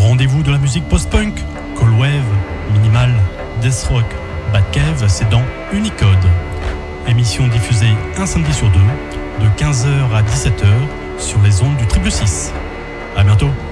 rendez-vous de la musique post-punk, cold wave, minimal, death rock, bad cave, c'est dans Unicode. Émission diffusée un samedi sur deux, de 15h à 17h, sur les ondes du 666. À bientôt.